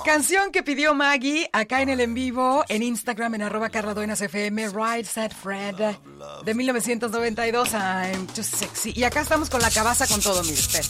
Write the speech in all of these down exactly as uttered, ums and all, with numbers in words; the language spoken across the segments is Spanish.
Canción que pidió Maggie acá en el en vivo, en Instagram, en arroba Carla Duenas F M, Right Said Fred, de mil novecientos noventa y dos, I'm Too Sexy. Y acá estamos con la cabaza con todo, mire usted.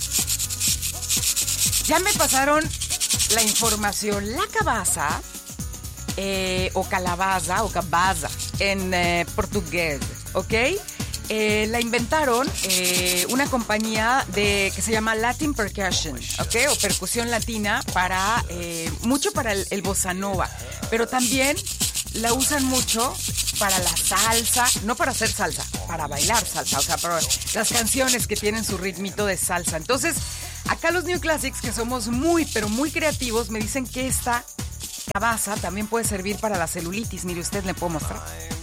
Ya me pasaron la información. La cabaza, eh, o calabaza, o cabaza, en eh, portugués, ¿ok? Eh, la inventaron eh, una compañía de que se llama Latin Percussion, ¿ok? O percusión latina para eh, mucho para el, el bossa nova, pero también la usan mucho para la salsa, no para hacer salsa, para bailar salsa, o sea, para las canciones que tienen su ritmito de salsa. Entonces, acá los New Classics, que somos muy, pero muy creativos, me dicen que esta cabaza también puede servir para la celulitis. Mire, usted le puedo mostrar.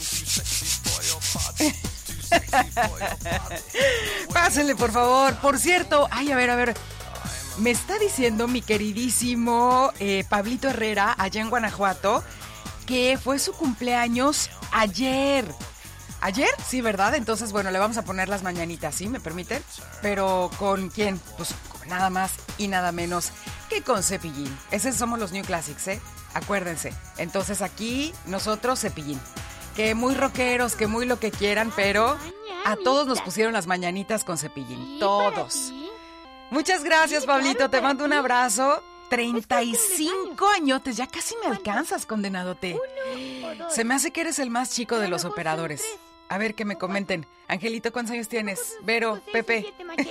Pásenle, por favor. Por cierto, ay, a ver, a ver. Me está diciendo mi queridísimo eh, Pablito Herrera, allá en Guanajuato, que fue su cumpleaños ayer. ¿Ayer? Sí, ¿verdad? Entonces, bueno, le vamos a poner las mañanitas, ¿sí? ¿Me permiten? Pero ¿con quién? Pues con nada más y nada menos que con Cepillín. Esos somos los New Classics, ¿eh? Acuérdense. Entonces aquí, nosotros, Cepillín. Que muy rockeros, que muy lo que quieran, pero a todos nos pusieron las mañanitas con Cepillín. Todos. Muchas gracias, Pablito. Te mando un abrazo. treinta y cinco añotes. Ya casi me alcanzas, condenadote. Se me hace que eres el más chico de los operadores. A ver, que me comenten. Angelito, ¿cuántos años tienes? Vero, Pepe.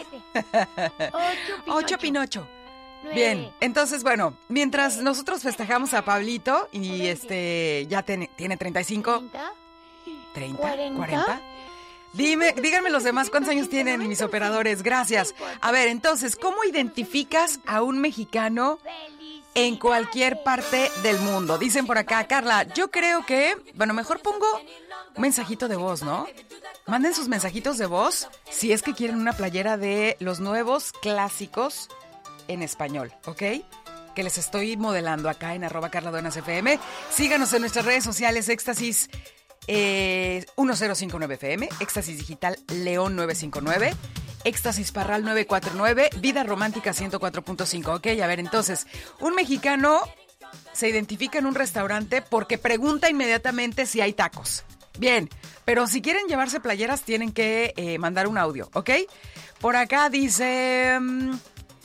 Ocho, Pinocho. Bien, entonces, bueno, mientras nosotros festejamos a Pablito y este ya tiene, tiene treinta y cinco, treinta, cuarenta. Dime, díganme los demás cuántos años tienen mis operadores. Gracias. A ver, entonces, ¿cómo identificas a un mexicano en cualquier parte del mundo? Dicen por acá, Carla, yo creo que, bueno, mejor pongo un mensajito de voz, ¿no? Manden sus mensajitos de voz si es que quieren una playera de los nuevos clásicos en español, ¿ok? Que les estoy modelando acá en arroba Carla Duenas F M. Síganos en nuestras redes sociales, Éxtasis eh, uno cero cinco nueve F M, Éxtasis Digital León nueve cinco nueve, Éxtasis Parral nueve cuatro nueve, Vida Romántica ciento cuatro punto cinco, ¿ok? A ver, entonces, un mexicano se identifica en un restaurante porque pregunta inmediatamente si hay tacos. Bien, pero si quieren llevarse playeras tienen que eh, mandar un audio, ¿ok? Por acá dice... Um,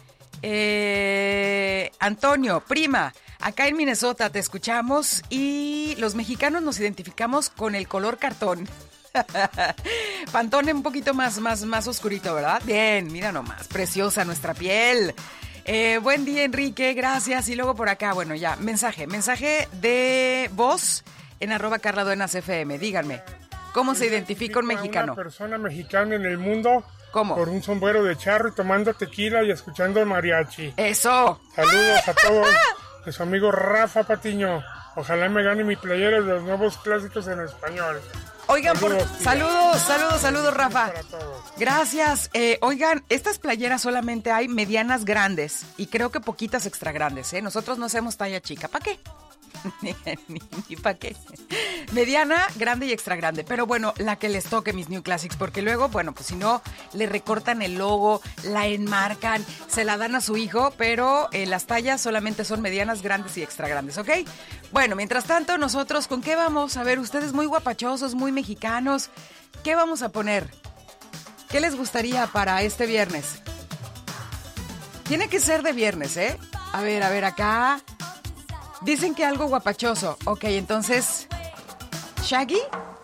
Eh, Antonio, prima, acá en Minnesota te escuchamos y los mexicanos nos identificamos con el color cartón. Pantone un poquito más, más, más oscurito, ¿verdad? Bien, mira nomás, preciosa nuestra piel. Eh, buen día, Enrique, gracias. Y luego por acá, bueno, ya, mensaje, mensaje de voz en arroba Carla Duenas F M. Díganme, ¿cómo se identifica un mexicano? Una persona mexicana en el mundo. ¿Cómo? Por un sombrero de charro y tomando tequila y escuchando el mariachi. ¡Eso! Saludos a todos de su amigo Rafa Patiño. Ojalá me gane mi playera de los nuevos clásicos en español. Oigan, saludos, por... saludos, saludos, saludos, Rafa. Gracias. Eh, oigan, estas playeras solamente hay medianas grandes y creo que poquitas extra grandes, ¿eh? Nosotros no hacemos talla chica. ¿Para qué? ni, ni, ni para qué. Mediana, grande y extra grande. Pero bueno, la que les toque, mis New Classics, porque luego, bueno, pues si no, le recortan el logo, la enmarcan, se la dan a su hijo, pero eh, las tallas solamente son medianas, grandes y extra grandes, ¿ok? Bueno, mientras tanto, nosotros, ¿con qué vamos? A ver, ustedes muy guapachosos, muy mexicanos, ¿qué vamos a poner? ¿Qué les gustaría para este viernes? Tiene que ser de viernes, ¿eh? A ver, a ver, acá... Dicen que algo guapachoso. Ok, entonces... ¿Shaggy?